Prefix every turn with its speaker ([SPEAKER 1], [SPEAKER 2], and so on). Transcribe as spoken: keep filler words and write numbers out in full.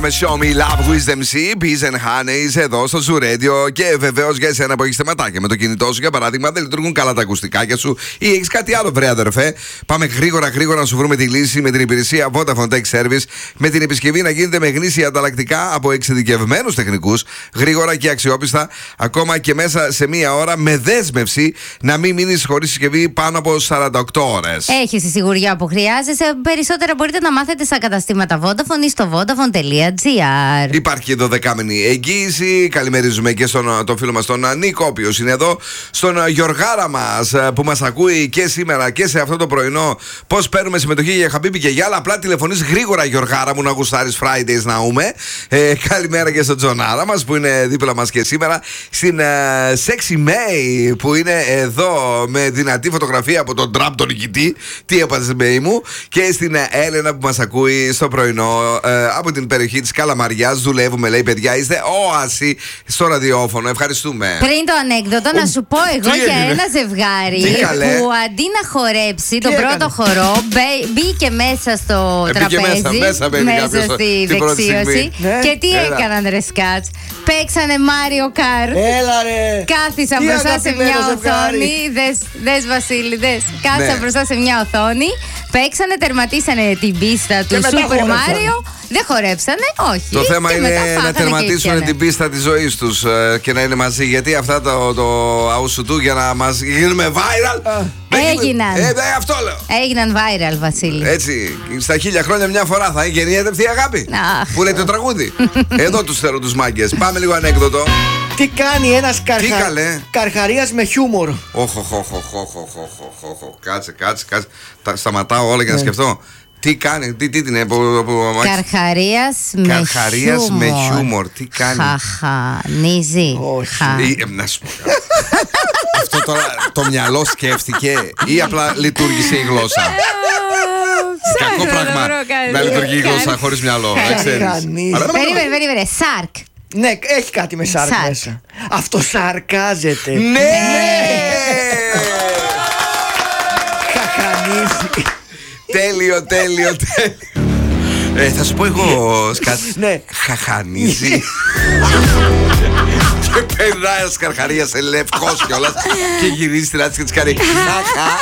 [SPEAKER 1] Με Show Me Love with εμ σι, Peas and Honeys εδώ στο Zoo Radio. Και βεβαίως για εσένα που έχεις θεματάκια με το κινητό σου, για παράδειγμα, δεν λειτουργούν καλά τα ακουστικάκια σου ή έχεις κάτι άλλο, βρε αδερφέ. Πάμε γρήγορα γρήγορα να σου βρούμε τη λύση με την υπηρεσία Vodafone Tech Service. Με την επισκευή να γίνεται με γνήσια ανταλλακτικά από εξειδικευμένους τεχνικούς, γρήγορα και αξιόπιστα, ακόμα και μέσα σε μία ώρα, με δέσμευση να μην μείνεις χωρίς συσκευή πάνω από σαράντα οκτώ ώρες.
[SPEAKER 2] Έχεις τη σιγουριά που χρειάζεσαι. Περισσότερα μπορείτε να μάθετε στα καταστήματα Vodafone ή στο vodafone τελεία τζι άρ.
[SPEAKER 1] Υπάρχει και δωδεκάμηνη εγγύηση. Καλημερίζουμε και στον τον φίλο μας τον Νίκο, ο οποίος είναι εδώ. Στον Γιωργάρα μας που μας ακούει και σήμερα και σε αυτό το πρωινό. Πώς παίρνουμε συμμετοχή για Χαμπίμπι και για άλλα. Απλά τηλεφωνείς γρήγορα, Γιωργάρα μου, να γουστάρεις Fridays να ούμε. Ε, καλημέρα και στον Τζονάρα μας που είναι δίπλα μας και σήμερα. Στην uh, Sexy May που είναι εδώ με δυνατή φωτογραφία από τον Τραμπ τον νικητή. Τι έπαθες, May μου. Και στην Έλενα που μας ακούει στο πρωινό uh, από την περιοχή της Καλαμαριάς. Δουλεύουμε, λέει, παιδιά, είστε όαση στο ραδιόφωνο. Ευχαριστούμε.
[SPEAKER 2] Πριν το ανέκδοτο, να σου πω εγώ για ένα ζευγάρι που αντί να χορέψει τον πρώτο χορό, μπήκε μέσα στο τραπέζι, μέσα, μέσα, μέσα στη δεξίωση. Ναι. Και τι Έλα. έκαναν, ρε Σκάτς? Παίξανε Μάριο Καρ.
[SPEAKER 3] Έλα, ρε.
[SPEAKER 2] Κάθισαν μπροστά σε μια οθόνη. Δες, δες Βασίλη, δες. Κάθισαν ναι. μπροστά σε μια οθόνη. Παίξανε, τερματίσανε την πίστα του Super Mario. Δεν χορέψανε, όχι.
[SPEAKER 1] Το θέμα είναι να τερματίσουν την πίστα της ζωής τους ε, και να είναι μαζί. Γιατί αυτά το, το αούσου του για να μας γίνουμε viral.
[SPEAKER 2] Έγιναν.
[SPEAKER 1] Ε, ε, αυτό λέω.
[SPEAKER 2] Έγιναν viral, Βασίλη.
[SPEAKER 1] Έτσι. Στα χίλια χρόνια μια φορά θα γεννιέται αυτή η αγάπη.
[SPEAKER 2] Αχ.
[SPEAKER 1] Που λέει το τραγούδι. Εδώ τους θέλω τους μάγκες. Πάμε λίγο ανέκδοτο.
[SPEAKER 3] Τι κάνει ένας καρχα... καρχαρίας με χιούμορ?
[SPEAKER 1] Όχ, όχ, όχ, όχ, όχ, όχ, όχ. Κάτσε, κάτσε, κάτσε. Τα σταματάω όλα για να σκεφτώ. Τι κάνει, τι, τι την είναι,
[SPEAKER 2] Καρχαρίας με
[SPEAKER 1] Καρχαρίας με χιούμορ. Τι κάνει?
[SPEAKER 2] Χαχανίζει.
[SPEAKER 1] Όχι. Να σου πω κάτι. Αυτό τώρα το μυαλό σκέφτηκε ή απλά λειτουργήσε η γλώσσα? Κακό πράγμα να λειτουργεί η γλώσσα χωρίς μυαλό.
[SPEAKER 2] Περίμενε, περίμενε. Σάρκ.
[SPEAKER 3] Ναι, έχει κάτι με σάρκ μέσα. Αυτό σαρκάζεται.
[SPEAKER 1] Ναι!
[SPEAKER 3] Χαχανίζει.
[SPEAKER 1] Τέλειο, τέλειο, τέλειο. Ε, θα σου πω εγώ, Σκάτ.
[SPEAKER 3] Ναι.
[SPEAKER 1] Χαχανίζει. Και περνάει ένας καρχαρίας σε λευκός κιόλας και γυρίζει την άτσι και της κάνει χαχα.